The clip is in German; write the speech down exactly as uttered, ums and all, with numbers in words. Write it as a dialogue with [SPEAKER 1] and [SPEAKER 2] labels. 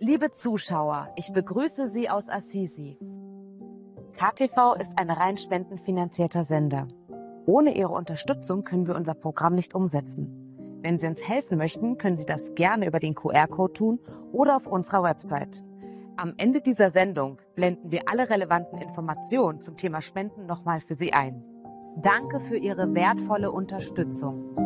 [SPEAKER 1] Liebe Zuschauer, ich begrüße Sie aus Assisi. K T V ist ein rein spendenfinanzierter Sender. Ohne Ihre Unterstützung können wir unser Programm nicht umsetzen. Wenn Sie uns helfen möchten, können Sie das gerne über den Q R-Code tun oder auf unserer Website. Am Ende dieser Sendung blenden wir alle relevanten Informationen zum Thema Spenden nochmal für Sie ein. Danke für Ihre wertvolle Unterstützung.